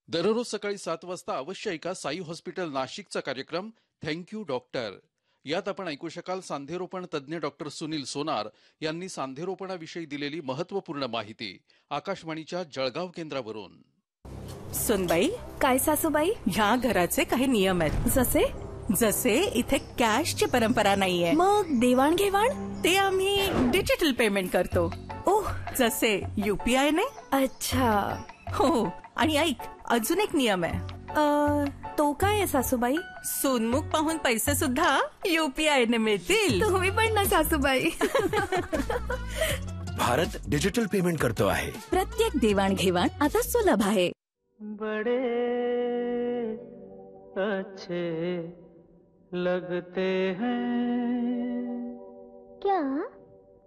दररोज सकाळी 7 वाजता अवश्य ऐका साई हॉस्पिटल नाशिकचा कार्यक्रम थँक्यू डॉक्टर. यात आपण ऐकू शकाल सांधेरोपण तज्ज्ञ डॉक्टर सुनील सोनार यांनी सांधेरोपणाविषयी दिलेली महत्त्वपूर्ण माहिती. आकाशवाणीच्या जळगाव केंद्रावरून. सुनबाई, काय सासूबाई? ह्या घराचे काही नियम आहेत. जसे? जसे इथे कॅशची परंपरा नाहीये. मग देवाणघेवाण? ते आम्ही डिजिटल पेमेंट करतो. ओह, जसे UPI ने. अच्छा. हो, आणि ऐक, अजून एक नियम आहे. तो काय आहे सासूबाई? सोनमुख पाहून पैसे सुद्धा UPI ने मिळतील. तुम्ही पण ना सासूबाई. भारत डिजिटल पेमेंट करतो आहे. प्रत्येक देवाणघेवाण आता सुलभ आहे. बड़े अच्छे लगते हैं. क्या?